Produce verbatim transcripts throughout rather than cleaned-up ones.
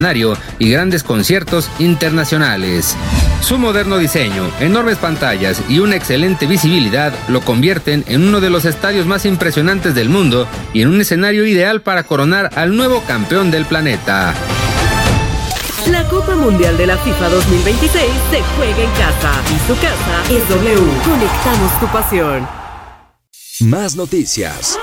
y grandes conciertos internacionales. Su moderno diseño, enormes pantallas y una excelente visibilidad lo convierten en uno de los estadios más impresionantes del mundo y en un escenario ideal para coronar al nuevo campeón del planeta. La Copa Mundial de la FIFA dos mil veintiséis se juega en casa y su casa es W. Conectamos tu pasión. Más noticias.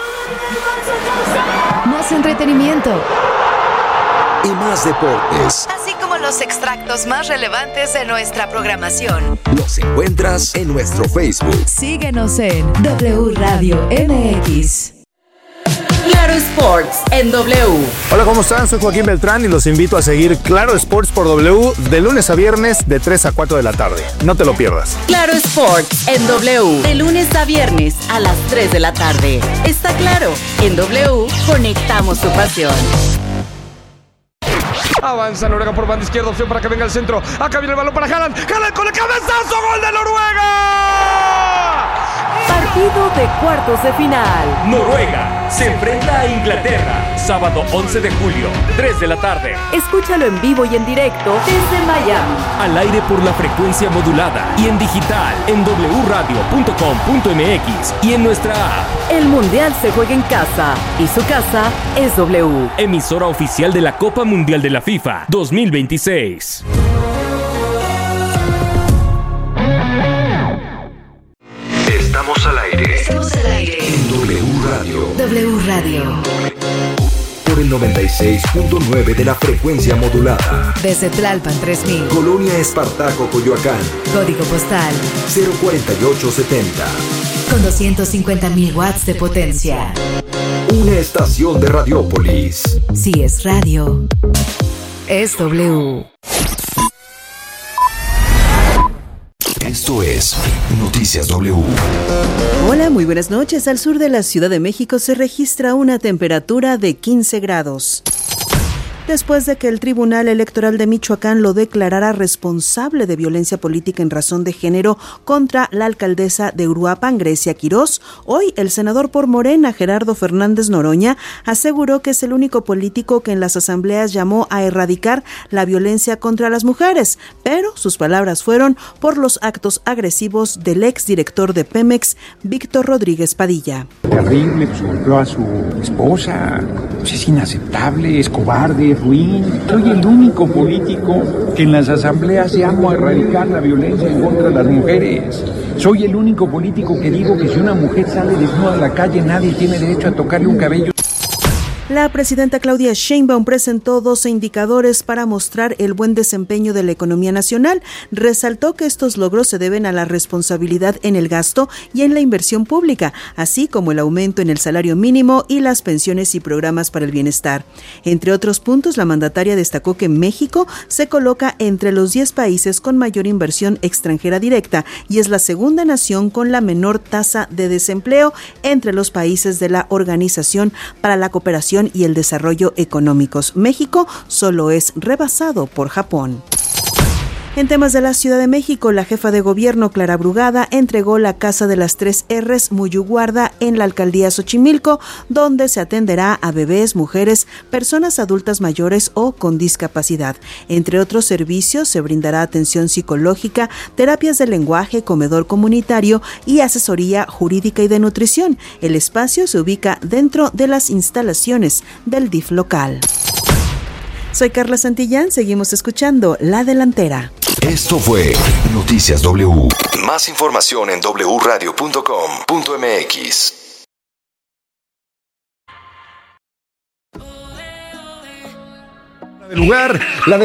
Más entretenimiento. Y más deportes. Así como los extractos más relevantes de nuestra programación. Los encuentras en nuestro Facebook. Síguenos en W Radio M X. Claro Sports en W. Hola, ¿cómo están? Soy Joaquín Beltrán y los invito a seguir Claro Sports por W de lunes a viernes de tres a cuatro de la tarde. No te lo pierdas. Claro Sports en W de lunes a viernes a las tres de la tarde. Está claro, en W conectamos tu pasión. Avanza Noruega por banda izquierda, opción para que venga al centro. Acá viene el balón para Haaland. Haaland con el cabezazo, gol de Noruega. Partido de cuartos de final. Noruega se enfrenta a Inglaterra. Sábado once de julio, tres de la tarde. Escúchalo en vivo y en directo desde Miami. Al aire por la frecuencia modulada y en digital en doble u radio punto com punto m x y en nuestra app. El Mundial se juega en casa y su casa es W. Emisora oficial de la Copa Mundial de la FIFA dos mil veintiséis. Estamos al aire. Estamos al aire. En W Radio. W Radio. Por el noventa y seis punto nueve de la frecuencia modulada. Desde Tlalpan tres mil. Colonia Espartaco, Coyoacán. Código postal cero cuarenta y ocho setenta. Con doscientos cincuenta mil watts de potencia. Una estación de Radiópolis. Si es radio, es W. Esto es Noticias W. Hola, muy buenas noches. Al sur de la Ciudad de México se registra una temperatura de quince grados. Después de que el Tribunal Electoral de Michoacán lo declarara responsable de violencia política en razón de género contra la alcaldesa de Uruapan, Grecia Quirós, hoy el senador por Morena, Gerardo Fernández Noroña, aseguró que es el único político que en las asambleas llamó a erradicar la violencia contra las mujeres, pero sus palabras fueron por los actos agresivos del exdirector de Pemex, Víctor Rodríguez Padilla. Terrible, pues golpeó a su esposa, pues es inaceptable, es cobarde, ruin. Soy el único político que en las asambleas llamo a erradicar la violencia en contra de las mujeres. Soy el único político que digo que si una mujer sale desnuda a la calle, nadie tiene derecho a tocarle un cabello. La presidenta Claudia Sheinbaum presentó doce indicadores para mostrar el buen desempeño de la economía nacional. Resaltó que estos logros se deben a la responsabilidad en el gasto y en la inversión pública, así como el aumento en el salario mínimo y las pensiones y programas para el bienestar. Entre otros puntos, la mandataria destacó que México se coloca entre los diez países con mayor inversión extranjera directa y es la segunda nación con la menor tasa de desempleo entre los países de la Organización para la Cooperación y el Desarrollo Económicos. México solo es rebasado por Japón. En temas de la Ciudad de México, la jefa de gobierno, Clara Brugada, entregó la Casa de las Tres R's Muyuguarda en la alcaldía Xochimilco, donde se atenderá a bebés, mujeres, personas adultas mayores o con discapacidad. Entre otros servicios, se brindará atención psicológica, terapias de lenguaje, comedor comunitario y asesoría jurídica y de nutrición. El espacio se ubica dentro de las instalaciones del D I F local. Soy Carla Santillán, seguimos escuchando La Delantera. Esto fue Noticias W. Más información en doble u radio punto com punto m x. El lugar, la de...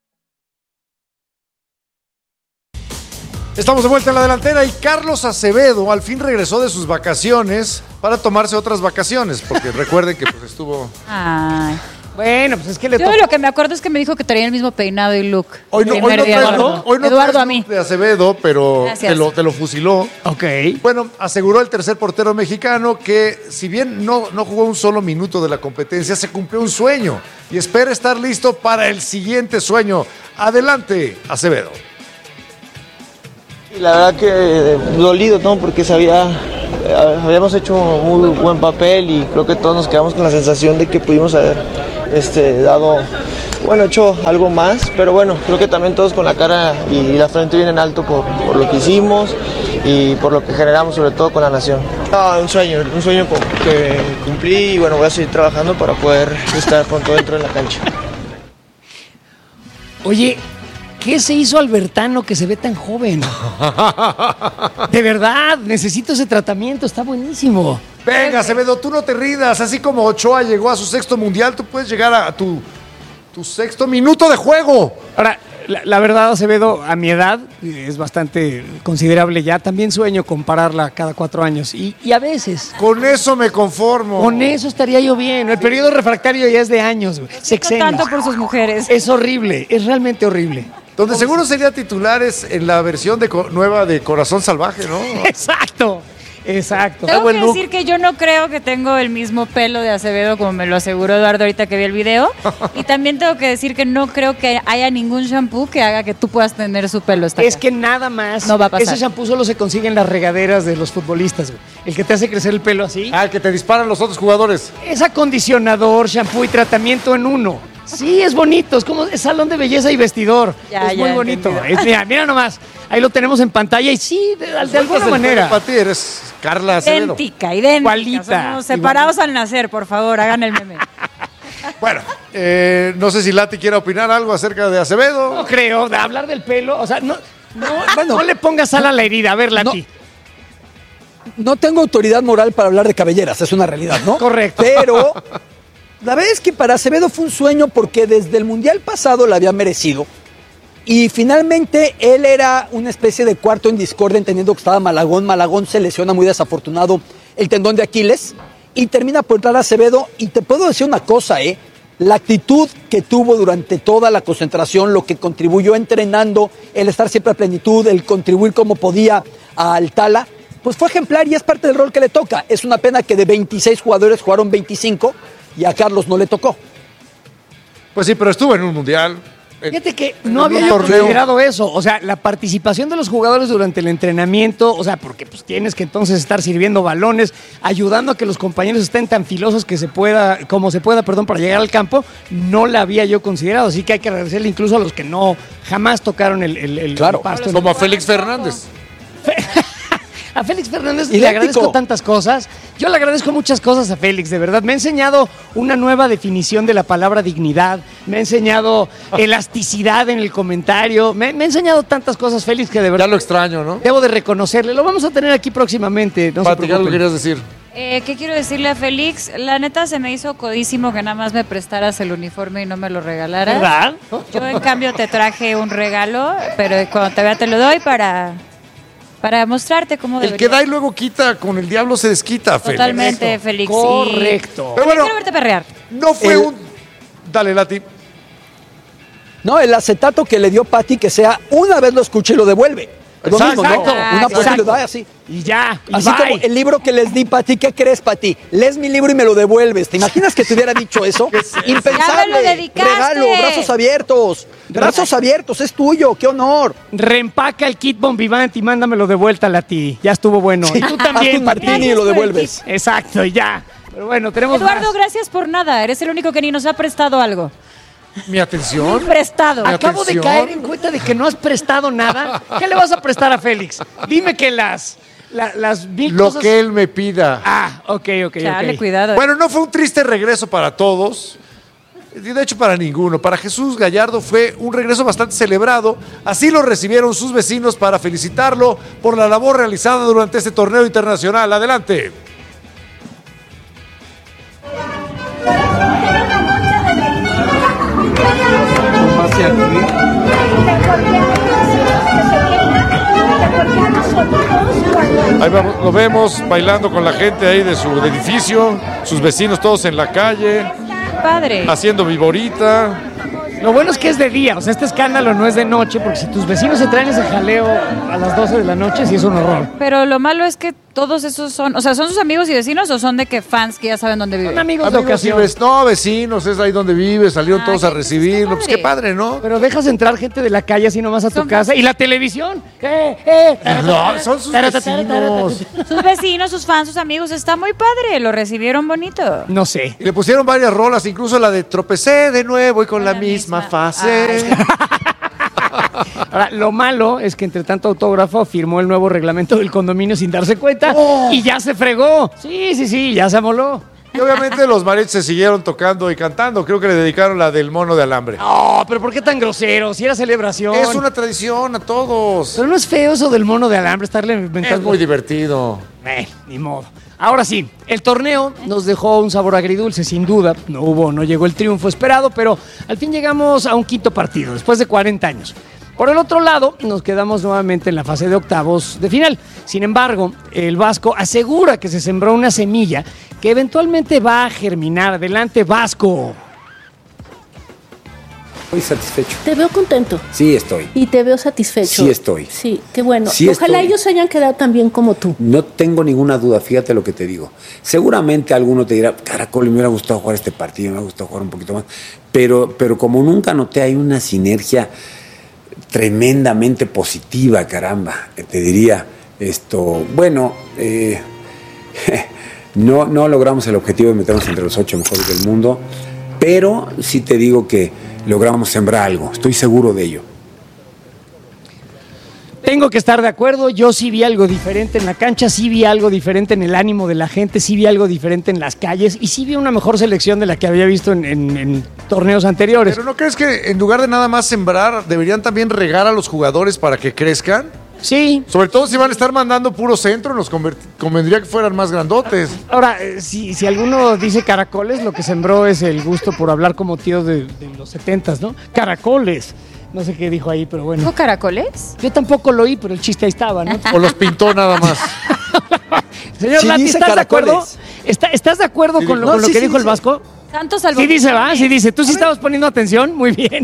Estamos de vuelta en La Delantera y Carlos Acevedo al fin regresó de sus vacaciones para tomarse otras vacaciones, porque recuerden que pues estuvo... Ay. Bueno, pues es que le Yo tocó. lo que me acuerdo es que me dijo que traía el mismo peinado y look. Hoy no, hoy no traes Eduardo, hoy no Eduardo traes a mí. de Acevedo, pero te lo, te lo fusiló. Ok. Bueno, aseguró el tercer portero mexicano que si bien no, no jugó un solo minuto de la competencia, se cumplió un sueño y espera estar listo para el siguiente sueño. Adelante, Acevedo. La verdad que dolido, ¿no? Porque sabía, habíamos hecho muy buen papel y creo que todos nos quedamos con la sensación de que pudimos haber este, dado bueno, he hecho algo más, pero bueno, creo que también todos con la cara y la frente bien en alto por, por lo que hicimos y por lo que generamos, sobre todo con la nación. Ah, un sueño, un sueño que cumplí y bueno, voy a seguir trabajando para poder estar pronto dentro de la cancha. Oye, ¿qué se hizo Albertano que se ve tan joven? De verdad, necesito ese tratamiento, está buenísimo. Venga, Acevedo, tú no te rindas. Así como Ochoa llegó a su sexto mundial, tú puedes llegar a tu, tu sexto minuto de juego. Ahora, la, la verdad, Acevedo, a mi edad, es bastante considerable ya. También sueño compararla cada cuatro años. Y, y a veces... Con eso me conformo. Con eso estaría yo bien. El periodo refractario ya es de años, sexenios. Tanto por sus mujeres. Es horrible, es realmente horrible. Donde seguro sería titulares en la versión de co- nueva de Corazón Salvaje, ¿no? Exacto. Exacto. Tengo que decir que yo no creo que tengo el mismo pelo de Acevedo como me lo aseguró Eduardo ahorita que vi el video. Y también tengo que decir que no creo que haya ningún shampoo que haga que tú puedas tener su pelo. Hasta es acá. que nada más. No va a pasar. Ese shampoo solo se consigue en las regaderas de los futbolistas, güey. El que te hace crecer el pelo así. Ah, el que te disparan los otros jugadores. Es acondicionador, shampoo y tratamiento en uno. Sí, es bonito, es como es salón de belleza y vestidor. Ya, es ya, muy bonito. entendido. Es, mira, mira nomás, ahí lo tenemos en pantalla y sí, de, de alguna manera. Para ti eres Carla Acevedo. Idéntica, idéntica. Igualita, Somos separados al nacer, por favor, hagan el meme. Bueno, eh, no sé si Lati quiere opinar algo acerca de Acevedo. No creo, de hablar del pelo, o sea, no, no, bueno, no le pongas sal a la herida. A ver, Lati. No, no tengo autoridad moral para hablar de cabelleras, es una realidad, ¿no? Correcto. Pero la verdad es que para Acevedo fue un sueño porque desde el Mundial pasado la había merecido. Y finalmente él era una especie de cuarto en discordia, entendiendo que estaba Malagón. Malagón se lesiona muy desafortunado el tendón de Aquiles y termina por entrar a Acevedo. Y te puedo decir una cosa, ¿eh? La actitud que tuvo durante toda la concentración, lo que contribuyó entrenando, el estar siempre a plenitud, el contribuir como podía al Tala, pues fue ejemplar y es parte del rol que le toca. Es una pena que de veintiséis jugadores jugaron veinticinco y a Carlos no le tocó. Pues sí, pero estuvo en un mundial. Fíjate que no había yo considerado eso, o sea, la participación de los jugadores durante el entrenamiento, o sea, porque pues tienes que entonces estar sirviendo balones, ayudando a que los compañeros estén tan filosos que se pueda, como se pueda, perdón, para llegar al campo, no la había yo considerado, así que hay que agradecerle incluso a los que no jamás tocaron el, el, el claro, pasto. como a Félix Fernández. A Félix Fernández Idéntico. le agradezco tantas cosas. Yo le agradezco muchas cosas a Félix, de verdad. Me ha enseñado una nueva definición de la palabra dignidad. Me ha enseñado elasticidad en el comentario. Me, me ha enseñado tantas cosas, Félix, que de verdad... Ya lo extraño, ¿no? Debo de reconocerle. Lo vamos a tener aquí próximamente. No Pati, se ¿qué es lo que preocupen. querías decir? Eh, ¿Qué quiero decirle a Félix? La neta se me hizo codísimo que nada más me prestaras el uniforme y no me lo regalaras. ¿Verdad? Yo en cambio te traje un regalo, pero cuando te vea te lo doy para... Para mostrarte cómo El debería. que da y luego quita, con el diablo se desquita, Félix. Totalmente, Félix. Correcto. Y... Pero bueno, quiero verte perrear. No fue El- un... Dale, Lati. No, el acetato que le dio Pati, que sea una vez lo escucha y lo devuelve. Es lo mismo, ¿no? Exacto. Una pues Exacto. lo da así. Y ya. Y Así bye. como el libro que les di, Pati, ¿qué crees, Pati? Lees mi libro y me lo devuelves. ¿Te imaginas que te hubiera dicho eso? Impensable. Ya me lo dedicaste. Regalo, brazos abiertos. Brazos abiertos, es tuyo, qué honor. Reempaca el kit Bombivant y mándamelo de vuelta, Lati. Ya estuvo bueno. Sí. Y tú también, Haz un martini Martín. y lo devuelves. Exacto, y ya. Pero bueno, tenemos Eduardo, más. gracias por nada. Eres el único que ni nos ha prestado algo. Mi atención. Prestado. Mi Acabo de atención. caer en cuenta de que no has prestado nada. ¿Qué le vas a prestar a Félix? Dime que las, la- las mil Lo cosas... que él me pida. Ah, ok, ok, Chale, ok. cuidado. Bueno, no fue un triste regreso para todos. De hecho, para ninguno. Para Jesús Gallardo fue un regreso bastante celebrado. Así lo recibieron sus vecinos para felicitarlo por la labor realizada durante este torneo internacional. Adelante. Ahí vamos, lo vemos bailando con la gente ahí de su edificio, sus vecinos todos en la calle, Padre. haciendo viborita. Lo bueno es que es de día, o sea, este escándalo no es de noche, porque si tus vecinos se traen ese jaleo a las doce de la noche, sí es un horror. Pero lo malo es que todos esos son, o sea, ¿son sus amigos y vecinos o son de que fans que ya saben dónde viven? Son amigos, Amigos de ocasión. y ves- no, vecinos, es ahí donde vives, salieron Ah, todos a qué- recibirlo. qué Pues qué padre, ¿no? Pero dejas entrar gente de la calle así nomás a tu Son casa. fans. Y la televisión. ¡Eh, eh! No, son sus vecinos. Sus vecinos, sus fans, sus amigos, está muy padre, lo recibieron bonito. No sé. Y le pusieron varias rolas, incluso la de tropecé de nuevo y con la, misma, fase. Ahora, lo malo es que entre tanto autógrafo firmó el nuevo reglamento del condominio sin darse cuenta Oh. y ya se fregó. Sí, sí, sí, ya se amoló. Y obviamente los mariachis se siguieron tocando y cantando. Creo que le dedicaron la del mono de alambre. No, pero ¿por qué tan grosero? Si era celebración. Es una tradición a todos. Pero no es feo eso del mono de alambre, estarle inventando. Es muy divertido. Eh, ni modo. Ahora sí, el torneo nos dejó un sabor agridulce, sin duda. No hubo, no llegó el triunfo esperado, pero al fin llegamos a un quinto partido, después de cuarenta años. Por el otro lado, nos quedamos nuevamente en la fase de octavos de final. Sin embargo, el Vasco asegura que se sembró una semilla que eventualmente va a germinar. Adelante, Vasco. Muy satisfecho. Te veo contento Sí, estoy. y te veo satisfecho. Sí estoy. Sí, qué bueno. Sí Ojalá estoy. ellos hayan quedado tan bien como tú. No tengo ninguna duda, fíjate lo que te digo. Seguramente alguno te dirá, Caracol, me hubiera gustado jugar este partido, me hubiera gustado jugar un poquito más. Pero, pero como nunca noté, hay una sinergia tremendamente positiva, caramba. Te diría, esto, bueno, eh, no, no logramos el objetivo de meternos entre los ocho mejores del mundo, pero sí te digo que logramos sembrar algo, estoy seguro de ello. Tengo que estar de acuerdo, yo sí vi algo diferente en la cancha, sí vi algo diferente en el ánimo de la gente, sí vi algo diferente en las calles y sí vi una mejor selección de la que había visto en, en- en torneos anteriores. ¿Pero no crees que en lugar de nada más sembrar, deberían también regar a los jugadores para que crezcan? Sí. Sobre todo si van a estar mandando puro centro, nos conver- convendría que fueran más grandotes. Ahora, eh, si, si alguno dice caracoles, lo que sembró es el gusto por hablar como tío de, de los setentas, ¿no? Caracoles. No sé qué dijo ahí, pero bueno. ¿Dijo caracoles? Yo tampoco lo oí, pero el chiste ahí estaba, ¿no? O los pintó nada más. Señor Sí Lati, dice ¿estás de caracoles. acuerdo? ¿Está- ¿Estás de acuerdo Sí con, lo, dijo. con lo No, sí, que sí dijo el dice. Vasco? Santos salvó. Sí dice, va, sí dice. ¿Tú sí estabas poniendo atención? Muy bien.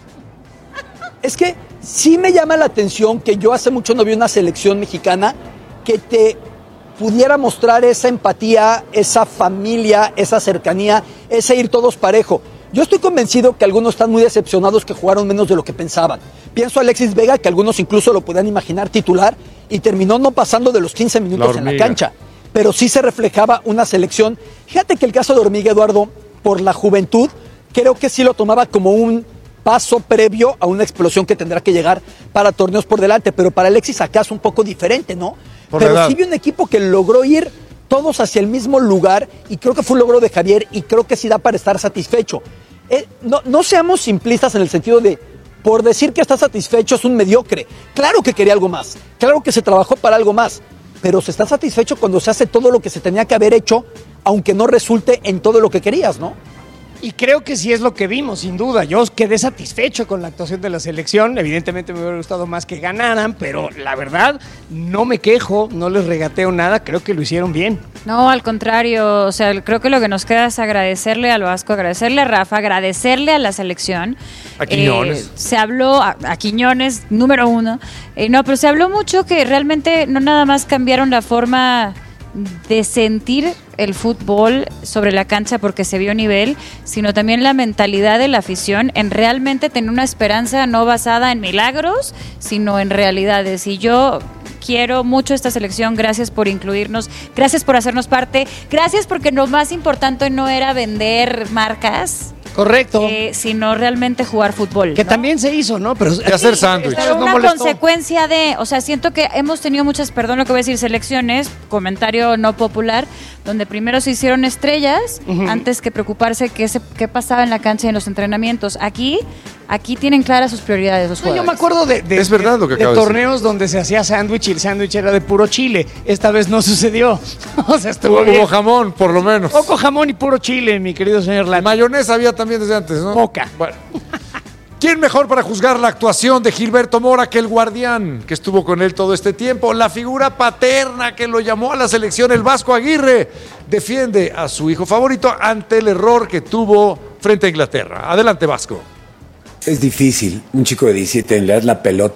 Es que sí me llama la atención que yo hace mucho no vi una selección mexicana que te pudiera mostrar esa empatía, esa familia, esa cercanía, ese ir todos parejo. Yo estoy convencido que algunos están muy decepcionados que jugaron menos de lo que pensaban. Pienso a Alexis Vega, que algunos incluso lo podían imaginar titular, y terminó no pasando de los quince minutos La en la hormiga. cancha. Pero sí se reflejaba una selección. Fíjate que el caso de Hormiga, Eduardo, por la juventud, creo que sí lo tomaba como un paso previo a una explosión que tendrá que llegar para torneos por delante. Pero para Alexis acaso un poco diferente, ¿no? Por la Pero edad. sí vi un equipo que logró ir todos hacia el mismo lugar y creo que fue un logro de Javier y creo que sí da para estar satisfecho. Eh, no, no seamos simplistas en el sentido de, por decir que está satisfecho es un mediocre. Claro que quería algo más, claro que se trabajó para algo más, pero se está satisfecho cuando se hace todo lo que se tenía que haber hecho, aunque no resulte en todo lo que querías, ¿no? Y creo que sí es lo que vimos, sin duda. Yo quedé satisfecho con la actuación de la selección. Evidentemente me hubiera gustado más que ganaran, pero la verdad no me quejo, no les regateo nada. Creo que lo hicieron bien. No, al contrario, o sea, creo que lo que nos queda es agradecerle al Vasco, agradecerle a Rafa, agradecerle a la selección. A Quiñones. Eh, se habló, a, a Quiñones, número uno. Eh, no, pero se habló mucho que realmente no nada más cambiaron la forma de sentir el fútbol sobre la cancha porque se vio nivel, sino también la mentalidad de la afición en realmente tener una esperanza no basada en milagros, sino en realidades. Y yo quiero mucho esta selección, gracias por incluirnos, gracias por hacernos parte, gracias porque lo más importante no era vender marcas. Correcto. Eh, sino realmente jugar fútbol. Que ¿no? también se hizo, ¿no? Pero Y hacer sándwich. Pero no una molestó. consecuencia de, o sea, siento que hemos tenido muchas, perdón lo que voy a decir, selecciones, comentario no popular, donde primero se hicieron estrellas Ujú. antes que preocuparse qué, se, qué pasaba en la cancha y en los entrenamientos. Aquí, aquí tienen claras sus prioridades los No, jugadores. yo me acuerdo de, de- Es verdad lo que de acabas de decir. torneos donde se hacía sándwich y el sándwich era de puro chile. Esta vez no sucedió. O sea, estuvo Hubo bien. jamón, por lo menos. Poco jamón y puro chile, mi querido señor Lati. Mayonesa había también desde antes, ¿no? Poca. Bueno. ¿Quién mejor para juzgar la actuación de Gilberto Mora que el guardián que estuvo con él todo este tiempo? La figura paterna que lo llamó a la selección, el Vasco Aguirre, defiende a su hijo favorito ante el error que tuvo frente a Inglaterra. Adelante, Vasco. Es difícil, un chico de diecisiete años le das la pelota y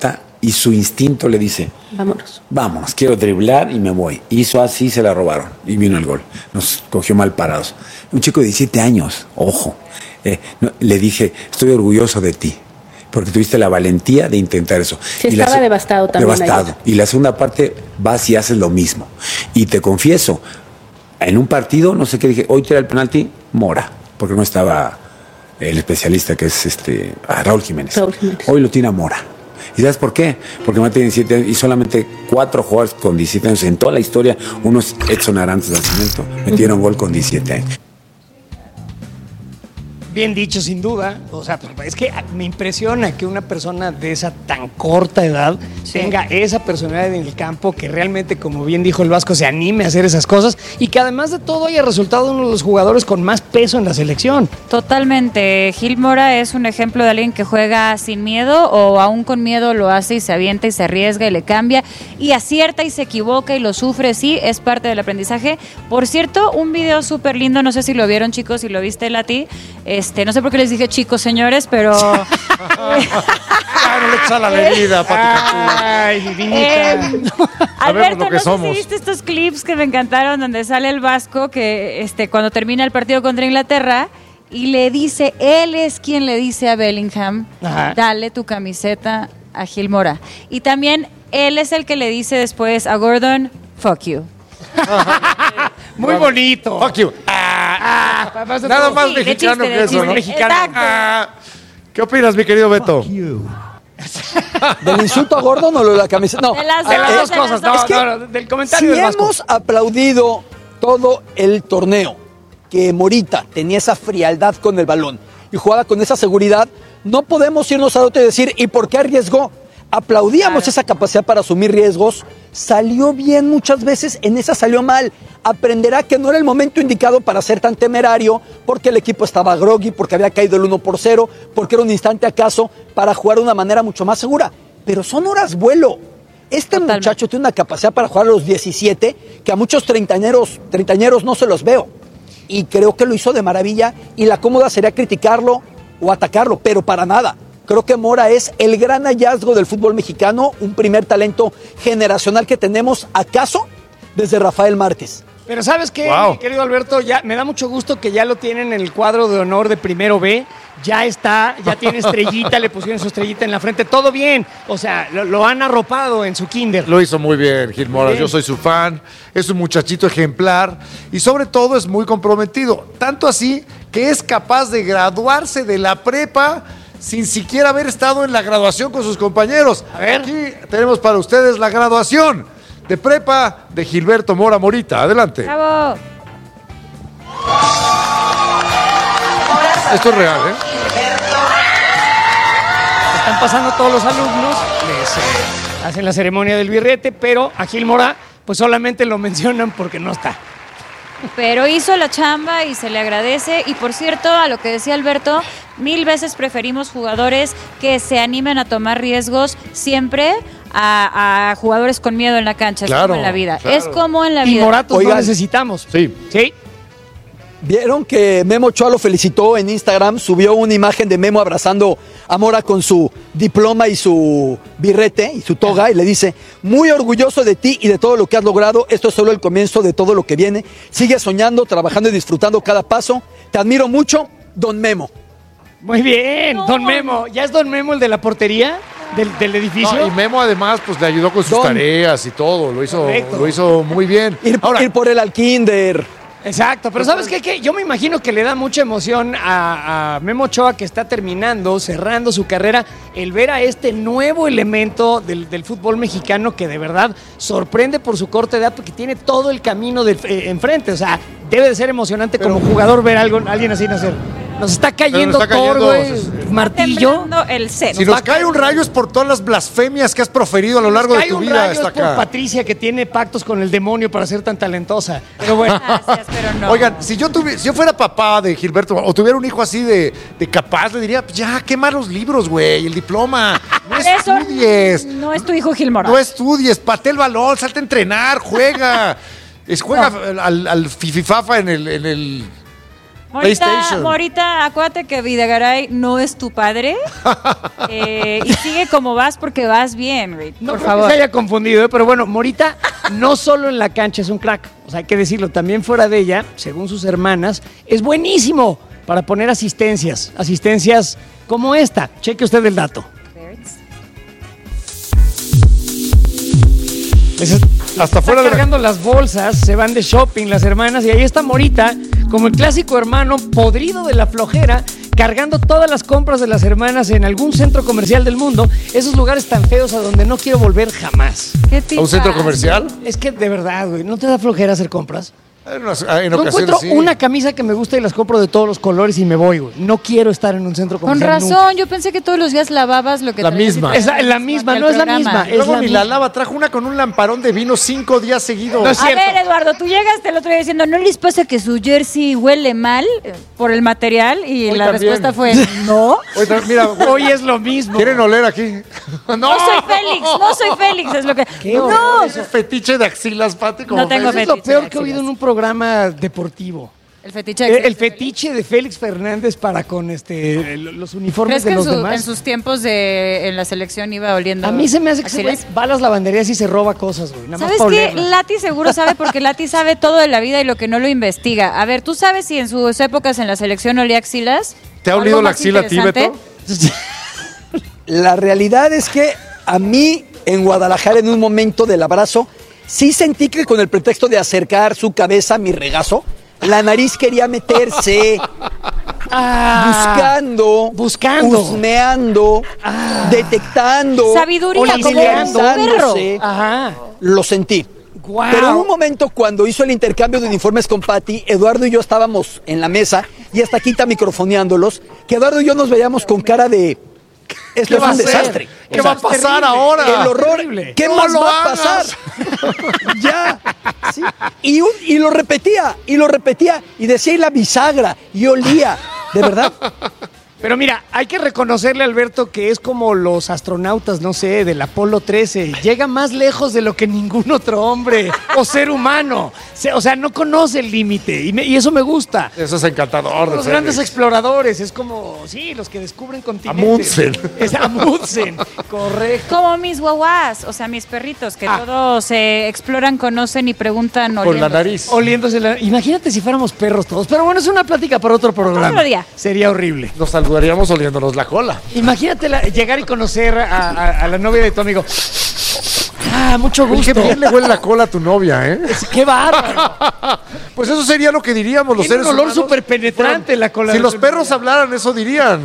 y su instinto le dice, vámonos. Vámonos, quiero driblar y me voy. Hizo así, se la robaron y vino el gol. Nos cogió mal parados. Un chico de diecisiete años, ojo. Eh, no, le dije, estoy orgulloso de ti, porque tuviste la valentía de intentar eso. Sí, y estaba la, devastado también. Devastado. Ahí. Y la segunda parte vas y haces lo mismo. Y te confieso, en un partido, no sé qué dije, hoy tira el penalti, Mora, porque no estaba el especialista que es este ah, Raúl Jiménez. Raúl Jiménez. Hoy lo tira Mora. ¿Y sabes por qué? Porque Mora tiene diecisiete años y solamente cuatro jugadores con diecisiete años en toda la historia, unos Edson Arantes de Nacimiento, metieron gol con diecisiete años. Bien dicho, sin duda. O sea, es que me impresiona que una persona de esa tan corta edad sí. tenga esa personalidad en el campo, que realmente, como bien dijo el Vasco, se anime a hacer esas cosas y que además de todo haya resultado uno de los jugadores con más peso en la selección. Totalmente. Gil Mora es un ejemplo de alguien que juega sin miedo o aún con miedo lo hace y se avienta y se arriesga y le cambia y acierta y se equivoca y lo sufre. Sí, es parte del aprendizaje. Por cierto, un video súper lindo, no sé si lo vieron, chicos, si lo viste, Lati. Este, no sé por qué les dije chicos, señores, pero... Ay, no le echa la bebida, Ay, divinita. Eh, Alberto, no somos. sé si viste estos clips que me encantaron donde sale el Vasco que este, cuando termina el partido contra Inglaterra y le dice, él es quien le dice a Bellingham, Ajá. dale tu camiseta a Gil Mora. Y también él es el que le dice después a Gordon, fuck you. Muy bonito. Fuck you. Ah, ah, Nada más sí, mexicano chiste, que eso, ¿no? Mexicano. Ah, ¿qué opinas, mi querido Beto? ¿Del insulto a Gordon o lo de la camiseta? No, de las, de las dos de cosas. las No, dos. Es que no, no, del comentario si del Vasco. hemos aplaudido todo el torneo que Morita tenía esa frialdad con el balón y jugaba con esa seguridad, no podemos irnos al otro y decir, ¿y por qué arriesgó? Aplaudíamos claro. esa capacidad para asumir riesgos, salió bien muchas veces, en esa salió mal. Aprenderá que no era el momento indicado para ser tan temerario, porque el equipo estaba groggy, porque había caído el uno por cero, porque era un instante acaso para jugar de una manera mucho más segura. Pero son horas vuelo. Este Totalmente. muchacho tiene una capacidad para jugar a los diecisiete que a muchos treintañeros, treintañeros no se los veo. Y creo que lo hizo de maravilla y la cómoda sería criticarlo o atacarlo, pero para nada. Creo que Mora es el gran hallazgo del fútbol mexicano, un primer talento generacional que tenemos, acaso, desde Rafael Márquez. Pero ¿sabes qué, wow. mi querido Alberto? Ya, me da mucho gusto que ya lo tienen en el cuadro de honor de Primero B. Ya está, ya tiene estrellita, le pusieron su estrellita en la frente. Todo bien. O sea, lo, lo han arropado en su kinder. Lo hizo muy bien, Gil Mora. Yo soy su fan. Es un muchachito ejemplar. Y sobre todo es muy comprometido. Tanto así que es capaz de graduarse de la prepa sin siquiera haber estado en la graduación con sus compañeros. A ver. Aquí tenemos para ustedes la graduación de prepa de Gilberto Mora Morita. Adelante. ¡Bravo! Esto es real, ¿eh? Están pasando todos los alumnos, les eh, hacen la ceremonia del birrete, pero a Gil Mora pues solamente lo mencionan porque no está. Pero hizo la chamba y se le agradece. Y por cierto, a lo que decía Alberto, mil veces preferimos jugadores que se animen a tomar riesgos siempre a, a jugadores con miedo en la cancha. Es claro, como en la vida. Claro. Es como en la vida. Y Moratos Oigan, no necesitamos. Sí. Sí. ¿Vieron que Memo Ochoa lo felicitó en Instagram? Subió una imagen de Memo abrazando a Mora con su diploma y su birrete y su toga y le dice, muy orgulloso de ti y de todo lo que has logrado. Esto es solo el comienzo de todo lo que viene. Sigue soñando, trabajando y disfrutando cada paso. Te admiro mucho, don Memo. Muy bien, no. Don Memo. ¿Ya es don Memo el de la portería del, del edificio? No, y Memo además pues le ayudó con sus don. tareas y todo. Lo hizo, lo hizo muy bien. Ir, Ahora, ir por él al kinder. Exacto, pero ¿sabes qué? ¿Qué? Yo me imagino que le da mucha emoción a, a Memo Ochoa, que está terminando, cerrando su carrera, el ver a este nuevo elemento del, del fútbol mexicano que de verdad sorprende por su corta edad, porque tiene todo el camino de, eh, enfrente. O sea, debe de ser emocionante pero, como jugador ver a algo, a alguien así nacer. Nos está cayendo todo, güey. Martillo. El set. Si nos, nos cae un rayo es por todas las blasfemias que has proferido a lo largo de tu vida hasta acá. Por Patricia, que tiene pactos con el demonio para ser tan talentosa. Pero bueno. Gracias, pero no. Oigan, si yo, tuvi, si yo fuera papá de Gilberto o tuviera un hijo así de, de capaz, le diría, ya, quema los libros, güey, el diploma. No estudies. No es tu hijo Gil Mora. No estudies, patea el balón, salte a entrenar, juega. Es, juega no. al, al fififafa en el... En el Morita, PlayStation. Morita, acuérdate que Videgaray no es tu padre. eh, y sigue como vas porque vas bien, güey. No por creo favor. que se haya confundido, ¿eh? Pero bueno, Morita no solo en la cancha es un crack, o sea, hay que decirlo, también fuera de ella, según sus hermanas, es buenísimo para poner asistencias, asistencias como esta. Cheque usted el dato. Es, Hasta fuera de la... cargando las bolsas, se van de shopping las hermanas y ahí está Morita, como el clásico hermano podrido de la flojera, cargando todas las compras de las hermanas en algún centro comercial del mundo, esos lugares tan feos a donde no quiero volver jamás. ¿Qué ¿A un centro comercial? Es que de verdad, güey, ¿no te da flojera hacer compras? En, unas, en Yo ocasiones encuentro sí. una camisa que me gusta y las compro de todos los colores y me voy, güey. No quiero estar en un centro Con comercial razón, nunca. yo pensé que todos los días lavabas lo que La traías y misma. traías Es la, la misma, al no es la programa. misma. Es Luego la ni misma. la lava, trajo una con un lamparón de vino cinco días seguidos. No es A cierto. ver, Eduardo, tú llegaste el otro día diciendo, ¿no les pasa que su jersey huele mal eh, por el material? Y Hoy la también. respuesta fue, no. Oye, mira, Hoy es lo mismo. ¿quieren oler aquí? ¡No! No soy Félix, no soy Félix, es lo que... Qué no, horror. Ese fetiche de axilas, Pati. como No tengo ves. Es lo fetiche peor de que he oído axilas. en un programa deportivo. el fetiche de El, el fetiche de Félix Fernández para con este el- los uniformes ¿Crees que de en, los su- demás. en sus tiempos de en la selección iba oliendo? A mí se me hace que ese güey axilas? va a las lavanderías y se roba cosas, güey. Nada más ¿Sabes para qué? olerlas. Lati seguro sabe porque Lati sabe todo de la vida y lo que no lo investiga. A ver, ¿tú sabes si en sus épocas en la selección olía axilas? ¿Te ha ¿Algo olido la más axila a ti, interesante? Beto? La realidad es que a mí en Guadalajara en un momento del abrazo sí sentí que con el pretexto de acercar su cabeza a mi regazo, la nariz quería meterse Ah, buscando, buscando. husmeando, detectando, Sabiduría, como un organizándose. Ajá. Lo sentí. Guau. Pero en un momento cuando hizo el intercambio de uniformes con Patti, Eduardo y yo estábamos en la mesa y hasta aquí está microfoneándolos, que Eduardo y yo nos veíamos con cara de... Esto ¿Qué es va a un hacer? desastre. ¿Qué O sea, va a pasar terrible. ahora? El horror. Terrible. ¿Qué No más lo va a hagas. pasar? Ya. Sí. Y, un- y lo repetía, y lo repetía, y decía y la bisagra, y olía. De verdad. Pero mira, hay que reconocerle a Alberto que es como los astronautas, no sé, del Apolo trece. Llega más lejos de lo que ningún otro hombre o ser humano. Se- O sea, no conoce el límite y, me- y eso me gusta. Eso es encantador. Los de grandes Félix. exploradores, es como, sí, los que descubren continentes. Amundsen. Es Amundsen, correcto. Como mis guaguas, o sea, mis perritos, que Ah. todos se exploran, conocen y preguntan Con la oliendo. nariz. Oliéndose la... Imagínate si fuéramos perros todos. Pero bueno, es una plática para otro programa. Otro día. Sería horrible. Nos saludaríamos oliéndonos la cola. Imagínate la- llegar y conocer a, a- a la novia de tu amigo. Ah, mucho Oye, gusto. qué bien le huele la cola a tu novia, ¿eh? ¡Qué bárbaro! Pues eso sería lo que diríamos los Tiene seres un olor humanos. súper penetrante la cola Si de los tu perros novia. hablaran, eso dirían.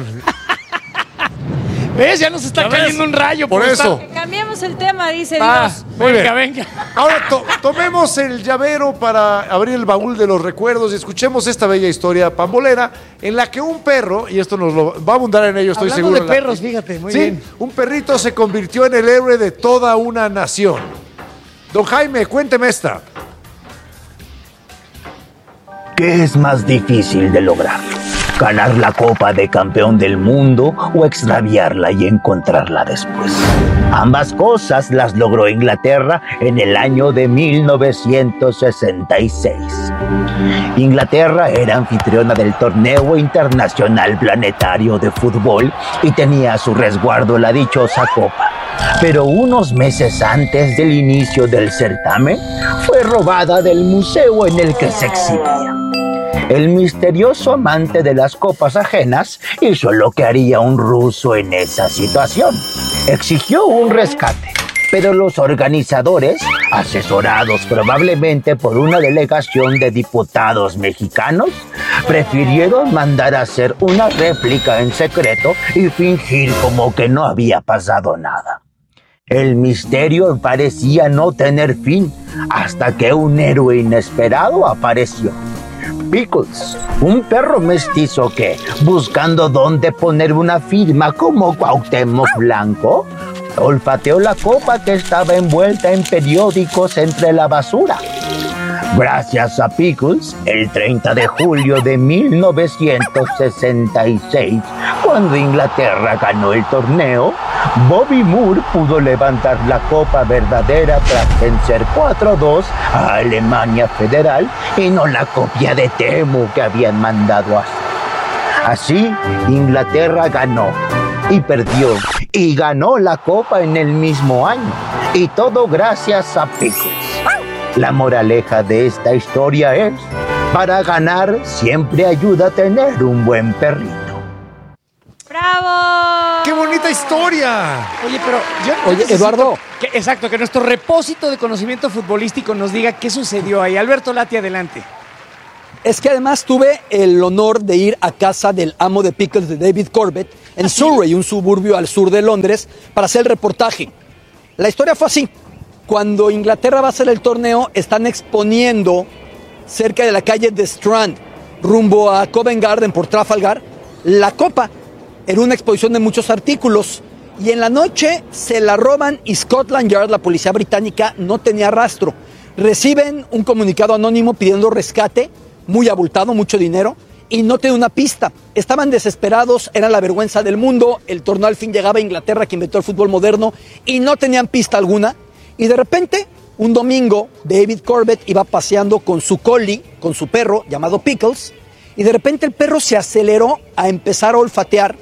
¿Ves? Ya nos está ¿Ya ves? cayendo un rayo. Por eso. estar- Cambiamos el tema, dice Ah, Dios. Muy venga, bien. venga. Ahora to- tomemos el llavero para abrir el baúl de los recuerdos y escuchemos esta bella historia pambolera en la que un perro, y esto nos lo va a abundar en ello, estoy Hablando seguro. de la- perros, fíjate, muy sí, bien. un perrito se convirtió en el héroe de toda una nación. Don Jaime, cuénteme esta. ¿Qué es más difícil de lograr? ¿Ganar la Copa de Campeón del Mundo o extraviarla y encontrarla después? Ambas cosas las logró Inglaterra en el año de mil novecientos sesenta y seis. Inglaterra era anfitriona del torneo internacional planetario de fútbol y tenía a su resguardo la dichosa copa. Pero unos meses antes del inicio del certamen, fue robada del museo en el que se exhibía. El misterioso amante de las copas ajenas hizo lo que haría un ruso en esa situación. Exigió un rescate, pero los organizadores, asesorados probablemente por una delegación de diputados mexicanos, prefirieron mandar a hacer una réplica en secreto y fingir como que no había pasado nada. El misterio parecía no tener fin hasta que un héroe inesperado apareció. Pickles, un perro mestizo que, buscando dónde poner una firma como Cuauhtémoc Blanco, olfateó la copa que estaba envuelta en periódicos entre la basura. Gracias a Pickles, el treinta de julio de mil novecientos sesenta y seis, Cuando Inglaterra ganó el torneo, Bobby Moore pudo levantar la Copa Verdadera tras vencer cuatro a dos a Alemania Federal y no la copia de Temu que habían mandado a hacer. Así, Inglaterra ganó y perdió y ganó la Copa en el mismo año. Y todo gracias a Pickles. La moraleja de esta historia es, para ganar siempre ayuda a tener un buen perrito. ¡Bravo! ¡Qué bonita historia! Oye, pero yo, yo Oye, necesito Eduardo. que- exacto, que nuestro repósito de conocimiento futbolístico nos diga qué sucedió ahí. Alberto Lati, adelante. Es que además tuve el honor de ir a casa del amo de Pickles, de David Corbett, en Surrey, un suburbio al sur de Londres, para hacer el reportaje. La historia fue así. Cuando Inglaterra va a hacer el torneo, están exponiendo cerca de la calle de Strand, rumbo a Covent Garden por Trafalgar, la copa. Era una exposición de muchos artículos. Y en la noche se la roban y Scotland Yard, la policía británica, no tenía rastro. Reciben un comunicado anónimo pidiendo rescate, muy abultado, mucho dinero, y no tiene una pista. Estaban desesperados, era la vergüenza del mundo, el torneo al fin llegaba a Inglaterra, que inventó el fútbol moderno, y no tenían pista alguna. Y de repente, un domingo, David Corbett iba paseando con su collie, con su perro, llamado Pickles, y de repente el perro se aceleró a empezar a olfatear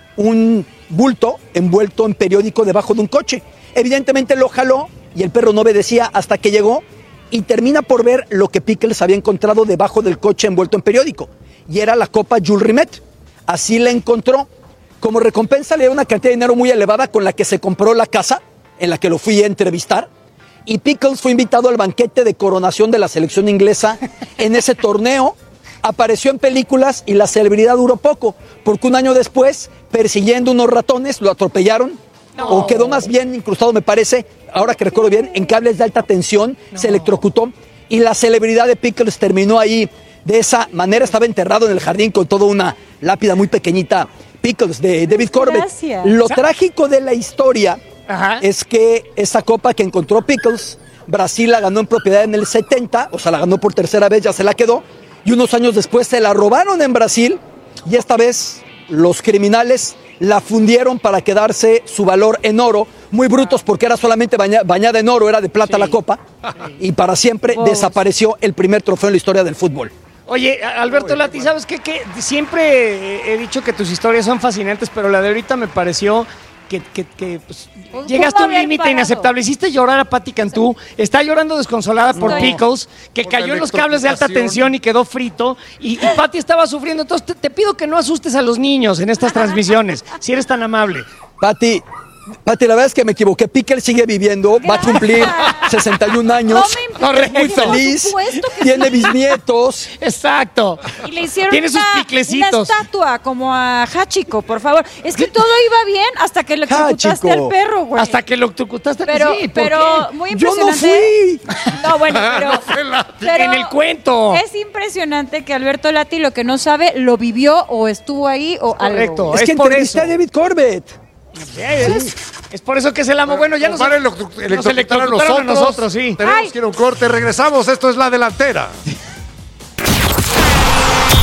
un bulto envuelto en periódico debajo de un coche. Evidentemente lo jaló y el perro no obedecía hasta que llegó y termina por ver lo que Pickles había encontrado debajo del coche envuelto en periódico. Y era la copa Jules Rimet. Así la encontró. Como recompensa le dio una cantidad de dinero muy elevada con la que se compró la casa en la que lo fui a entrevistar. Y Pickles fue invitado al banquete de coronación de la selección inglesa en ese torneo. Apareció en películas y la celebridad duró poco, porque un año después, persiguiendo unos ratones, lo atropellaron. No. O quedó más bien incrustado, me parece, ahora que recuerdo bien, en cables de alta tensión, no. Se electrocutó y la celebridad de Pickles terminó ahí de esa manera. Estaba enterrado en el jardín con toda una lápida muy pequeñita, Pickles, de David Corbett. Gracias. Lo trágico de la historia Ajá. es que esa copa que encontró Pickles, Brasil la ganó en propiedad en el setenta, o sea, la ganó por tercera vez, ya se la quedó, y unos años después se la robaron en Brasil, y esta vez los criminales la fundieron para quedarse su valor en oro, muy brutos porque era solamente baña, bañada en oro, era de plata sí. la copa, y para siempre wow. desapareció el primer trofeo en la historia del fútbol. Oye, Alberto Lati, ¿sabes qué? Que siempre he dicho que tus historias son fascinantes, pero la de ahorita me pareció que, que, que pues, llegaste a un límite inaceptable. Hiciste llorar a Patti Cantú, sí. está llorando desconsolada por no. Pickles, que por cayó en los cables de alta tensión y quedó frito, y, y Patti estaba sufriendo. Entonces te, te pido que no asustes a los niños en estas transmisiones, si eres tan amable. Patti, Pati, la verdad es que me equivoqué. Pickles sigue viviendo, va a cumplir sesenta y un años. No me muy feliz. Que tiene bisnietos. Exacto. Y le hicieron tiene sus una, piclecitos. una estatua como a Hachiko, por favor. Es que todo iba bien hasta que electrocutaste al perro, güey. Hasta que lo electrocutaste. Pero, sí, ¿por pero qué? muy impresionante. Yo no fui. No, bueno, pero, pero en el cuento. Es impresionante que Alberto Lati lo que no sabe lo vivió o estuvo ahí o Correcto. algo. Es, es que entrevisté a David Corbett. Sí, es, es por eso que es el amo. Bueno, ya nos, nos, nos electrocutaron a nosotros. A nosotros sí. Tenemos Ay. que ir a un corte. Regresamos. Esto es La Delantera.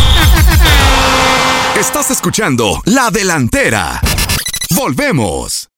Estás escuchando La Delantera. Volvemos.